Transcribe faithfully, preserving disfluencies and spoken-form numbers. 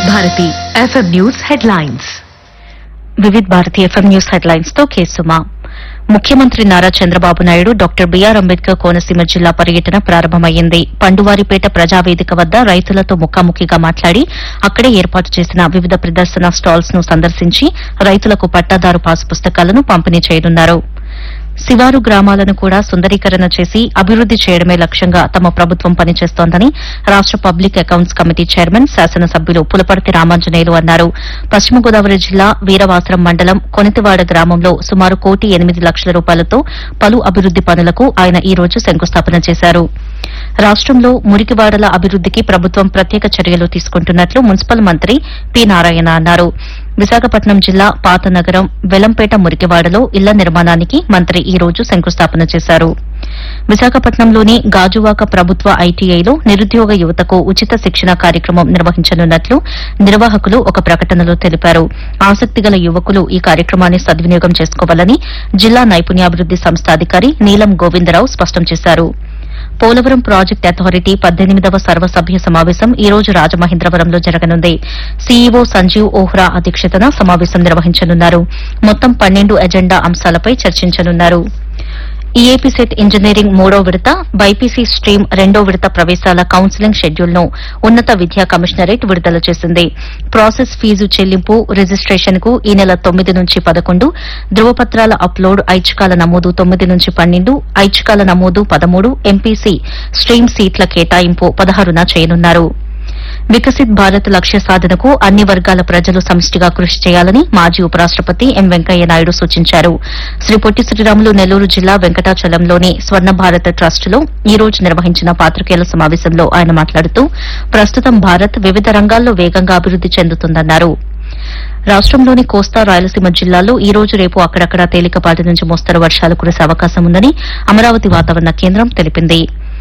Bharati FM news headlines. Vividh Bharati FM news headlines తో కేసుమా. ముఖ్యమంత్రి Nara Chandrababu Naidu doctor BR Ambedkar Konaseema జిల్లా పర్యటన ప్రారంభమైంది. పండువారిపేట ప్రజావేదిక వద్ద రైతులతో ముఖాముఖిగా మాట్లాడి అక్కడే ఏర్పాటు చేసిన వివిధ ప్రదర్శన స్టాల్స్ ను సందర్శించి రైతులకు పట్టాదారు పాసు పుస్తకాలను పంపిణీ చేయనున్నారు. శివారు గ్రామాలను కూడా సుందరీకరణ చేసి అభివృద్ది చేయడమే లక్ష్యంగా తమ ప్రభుత్వం పనిచేస్తోందని రాష్ట పబ్లిక్ అకౌంట్స్ కమిటీ చైర్మన్ శాసనసభ్యులు పులపర్తి రామాంజనేయులు అన్నారు. పశ్చిమ గోదావరి జిల్లా వీరవాసరం మండలం కొనితివాడ గ్రామంలో సుమారు కోటి ఎనిమిది లక్షల రూపాయలతో పలు అభివృద్ది పనులకు ఆయన ఈ రోజు శంకుస్థాపన చేశారు. రాష్టంలో మురికివాడల అభివృద్దికి ప్రభుత్వం ప్రత్యేక చర్యలు తీసుకుంటున్నట్లు మున్సిపల్ మంత్రి పి నారాయణ అన్నారు. విశాఖపట్నం జిల్లా పాతనగరం వెలంపేట మురికివాడలో ఇళ్ల నిర్మాణానికి మంత్రి ఈ రోజు శంకుస్థాపన చేశారు. విశాఖపట్నంలోని గాజువాక ప్రభుత్వ ఐటీఐలో నిరుద్యోగ యువతకు ఉచిత శిక్షణ కార్యక్రమం నిర్వహించనున్నట్లు నిర్వాహకులు ఒక ప్రకటనలో తెలిపారు. ఆసక్తిగల యువకులు ఈ కార్యక్రమాన్ని సద్వినియోగం చేసుకోవాలని జిల్లా నైపుణ్యాభివృద్ది సంస్థ అధికారి నీలం గోవిందరావు స్పష్టం చేశారు. పోలవరం ప్రాజెక్టు అథారిటీ పద్దెనిమిదవ సర్వసభ్య సమావేశం ఈ రోజు రాజమహేంద్రవరంలో జరగనుంది. సీఈఓ సంజీవ్ ఓహ్రా అధ్యక్షతన సమావేశం నిర్వహించనున్నారు. మొత్తం పన్నెండు ఎజెండా అంశాలపై చర్చించనున్నారు. ఈఏపీ సెట్ ఇంజనీరింగ్ మూడో విడత, బైపీసీ స్ట్రీమ్ రెండో విడత ప్రవేశాల కౌన్సిలింగ్ షెడ్యూల్ ను ఉన్నత విద్యా కమిషనరేట్ విడుదల చేసింది. ప్రాసెస్ ఫీజు చెల్లింపు, రిజిస్టేషన్ కు ఈ నెల తొమ్మిది నుంచి పదకొండు, ధృవపత్రాల అప్లోడ్, ఐచ్ఛికాల నమోదు తొమ్మిది నుంచి పన్నెండు, ఐచ్ఛికాల నమోదు పదమూడు, ఎంపీసీ స్ట్రీమ్ సీట్ల కేటాయింపు పదహారున చేయనున్నారు. వికసిత్ భారత్ లక్ష్య సాధనకు అన్ని వర్గాల ప్రజలు సమిష్టిగా కృషి చేయాలని మాజీ ఉపరాష్టపతి ఎం వెంకయ్యనాయుడు సూచించారు. శ్రీ పొట్టి శ్రీరాములు నెల్లూరు జిల్లా వెంకటాచలంలోని స్వర్ణ భారత్ ట్రస్టులో ఈ రోజు నిర్వహించిన పాత్రికేయుల సమావేశంలో ఆయన మాట్లాడుతూ ప్రస్తుతం భారత్ వివిధ రంగాల్లో వేగంగా అభివృద్ది చెందుతుందన్నారు. రాష్టంలోని కోస్తా, రాయలసీమ జిల్లాల్లో ఈ రోజు రేపు అక్కడక్కడా తేలికపాటి నుంచి మోస్తరు వర్షాలు కురిసే అవకాశం ఉందని అమరావతి వాతావరణ కేంద్రం తెలిపింది.